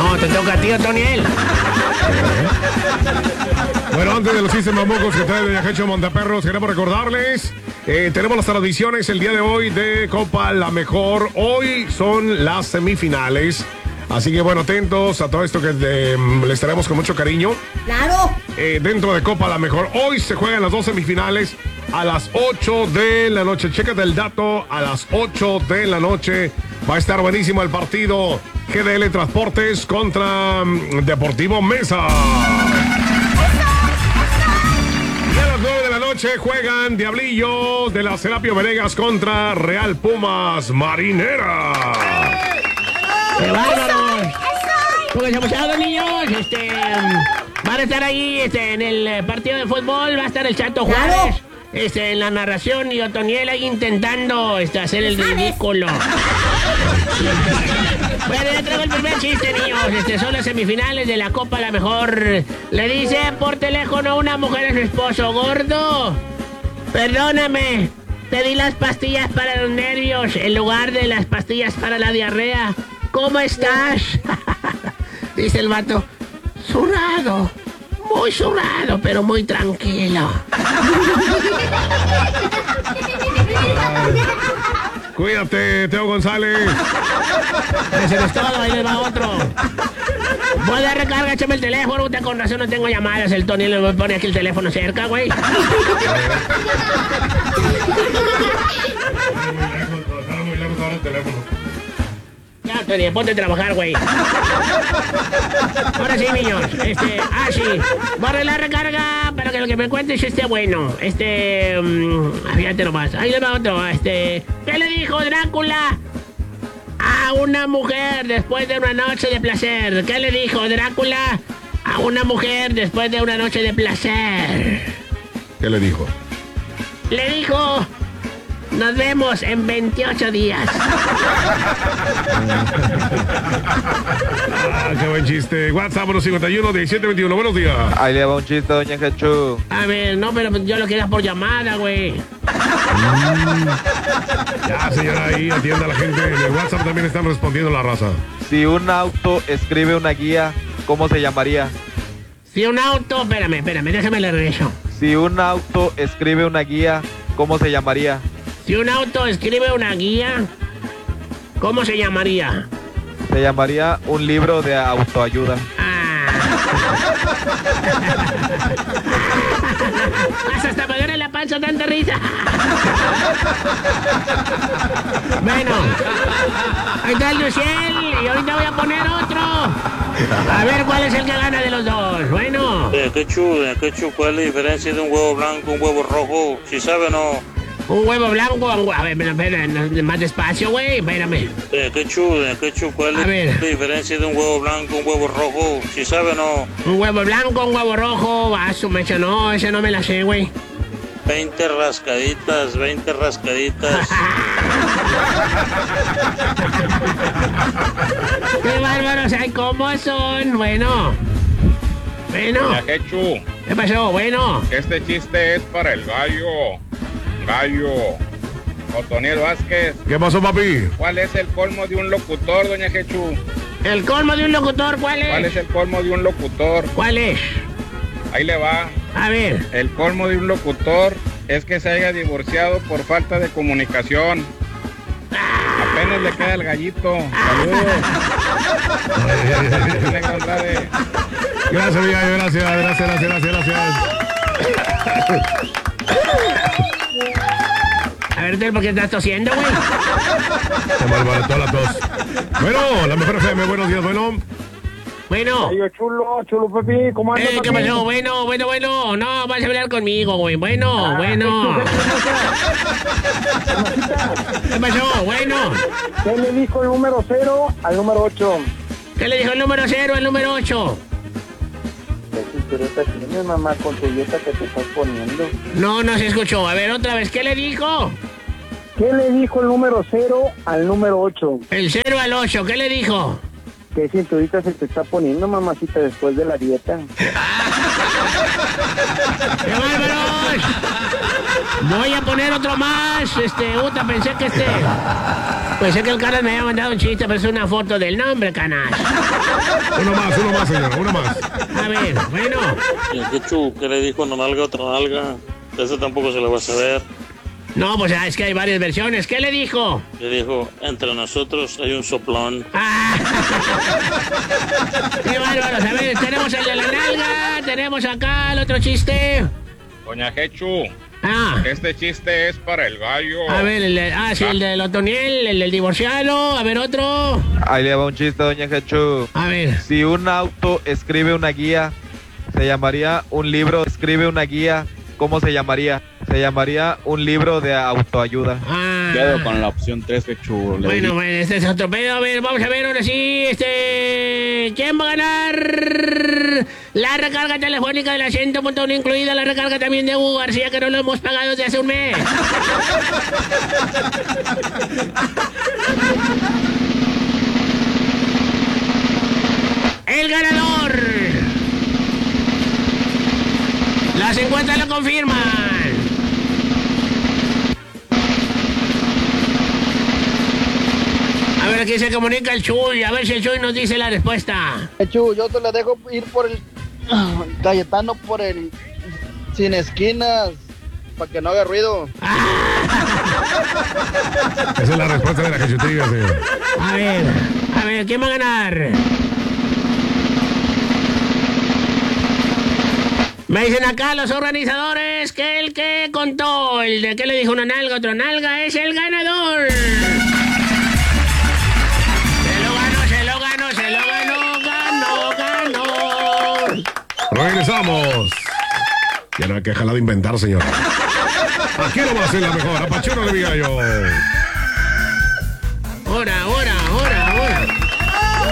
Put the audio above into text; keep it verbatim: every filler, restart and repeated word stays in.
No, te toca a ti, Otoniel. Bueno, antes de los chistes mamucos que trae Doña Jecho Montaperros, queremos recordarles, eh, tenemos las tradiciones el día de hoy de Copa La Mejor. Hoy son las semifinales. Así que bueno, atentos a todo esto que eh, les traemos con mucho cariño. ¡Claro! Eh, dentro de Copa La Mejor. Hoy se juegan las dos semifinales a las ocho de la noche. Chécate el dato, a las ocho de la noche. Va a estar buenísimo el partido. G D L Transportes contra um, Deportivo Mesa. Y a las nueve de la noche juegan Diablillos de la Serapio Venegas contra Real Pumas Marinera. ¡Qué bárbaros! Pónganse muchachos, niños. Este, van a estar ahí este, en el partido de fútbol. Va a estar el Chato Juárez. ¡Claro! Este, en la narración y Otoniel ahí intentando este, hacer el ridículo. Bueno, ya traigo el primer chiste, niños. Este, son las semifinales de la Copa La Mejor. Le dice por teléfono una mujer a su esposo: gordo, perdóname, te di las pastillas para los nervios en lugar de las pastillas para la diarrea. ¿Cómo estás? Dice el vato: zurrado, muy zurrado, pero muy tranquilo. Cuídate, Teo González. Ese no es todo, ahí les va otro. Voy a recarga, échame el teléfono. Usted con razón no tengo llamadas. El Tony le pone aquí el teléfono cerca, güey. Ya, Tony, ponte a trabajar, güey. Ahora sí, niños. Este, ah, sí. Voy a arreglar recarga para que lo que me cuentes esté bueno. Este, um, fíjate nomás. Ahí le va otro. Este, ¿qué le dijo Drácula a una mujer después de una noche de placer? ¿Qué le dijo Drácula a una mujer después de una noche de placer? ¿Qué le dijo? Le dijo: nos vemos en veintiocho días. Ah, qué buen chiste. WhatsApp uno cincuenta y uno, diecisiete veintiuno. Buenos días. Ahí le va un chiste, Doña Jechu. A ver, no, pero yo lo quería por llamada, güey. Mm. Ya, señora, ahí atienda a la gente. En el WhatsApp también están respondiendo la raza. Si un auto escribe una guía, ¿cómo se llamaría? Si un auto... Espérame, espérame, déjame le regreso. Si un auto escribe una guía, ¿cómo se llamaría? Si un auto escribe una guía, ¿cómo se llamaría? Se llamaría un libro de autoayuda. Ah. Hasta me duele la panza, tanta risa. Bueno, ahí está el Luciel y ahorita voy a poner otro. A ver cuál es el que gana de los dos. Bueno. Eh, qué chulo, qué chulo. ¿Cuál es la diferencia de un huevo blanco y un huevo rojo? Si sabe o no. Un huevo blanco, a ver, espera, espera, más despacio, güey, espérame. Eh, qué chulo, qué chulo. ¿Cuál es la diferencia de un huevo blanco y un huevo rojo? Si sabe o no. Un huevo blanco, un huevo rojo, a su mecha, no, ese no me la sé, güey. veinte rascaditas, veinte rascaditas. Qué bárbaros, ay, ¿cómo son? Bueno. Bueno. Doña Jechu. ¿Qué pasó? Bueno. Este chiste es para el gallo. Gallo. Otoniel Vázquez. ¿Qué pasó, papi? ¿Cuál es el colmo de un locutor, Doña Jechu? ¿El colmo de un locutor cuál es? ¿Cuál es el colmo de un locutor? ¿Cuál es? Ahí le va. A ver. El colmo de un locutor es que se haya divorciado por falta de comunicación. Apenas le queda el gallito. Saludos. Gracias, amiga, gracias, gracias, gracias, gracias, gracias. A ver, ¿por qué estás tosiendo, güey? Se me alborotó la tos. Bueno, la mejor F M, buenos días, bueno. Bueno. Ay, chulo, chulo, papi, ¿cómo andas? Eh, ¿qué pasó? Bueno, bueno, bueno. No, vas a hablar conmigo, güey. Bueno, ah, bueno. ¿Qué pasó? Bueno. ¿Qué le dijo el número cero al número ocho? ¿Qué le dijo el número cero al número ocho? ¿Qué cintureta tienes, mamá, con tu dieta que te estás poniendo? No, no se escuchó. A ver, otra vez. ¿Qué le dijo? ¿Qué le dijo el número cero al número ocho? El cero al ocho. ¿Qué le dijo? ¿Qué cinturita se te está poniendo, mamacita, después de la dieta? ¡Qué bárbaros! Voy a poner otro más. Este, puta, pensé que este. Pensé que el Canas me había mandado un chiste, pero es una foto del nombre, Canas. Uno más, uno más, señora, uno más. A ver, bueno. ¿Y qué chu? ¿Qué le dijo una nalga a otra nalga? Ese tampoco se lo va a saber. No, pues ah, es que hay varias versiones. ¿Qué le dijo? Le dijo, entre nosotros hay un soplón. Ah. ¡Qué bárbaros! A ver, tenemos el de la nalga, tenemos acá el otro chiste. Doña Jechu, Ah, este chiste es para el gallo. a ver, el de, ah, sí, el del Otoniel, el del divorciado. A ver, otro. Ahí le va un chiste, doña Jechu. A ver. Si un auto escribe una guía, se llamaría un libro. Escribe una guía, ¿cómo se llamaría? Se llamaría un libro de autoayuda. Ah. Quedo con la opción tres, Jechu. Le Bueno, bueno, este es otro pedo. A ver, vamos a ver ahora sí, este... ¿Quién va a ganar? La recarga telefónica de la ciento punto uno, incluida la recarga también de Hugo García, que no lo hemos pagado desde hace un mes. El ganador. Las encuestas lo confirman. A ver, aquí se comunica el Chuy, a ver si el Chuy nos dice la respuesta. Chu, yo te la dejo ir por el Cayetano, por el sin esquinas, para que no haga ruido. Esa es la respuesta de la cachutiva, señor. A ver, a ver, ¿quién va a ganar? Me dicen acá los organizadores que el que contó, el de que le dijo una nalga, otra nalga, es el ganador. Se lo ganó, se lo ganó, ganó, ganó. Regresamos. Ya no hay que dejarla de inventar, señor. Aquí no va a ser la mejor. A Pachuno le diga yo. Ahora, ahora, ahora, ahora.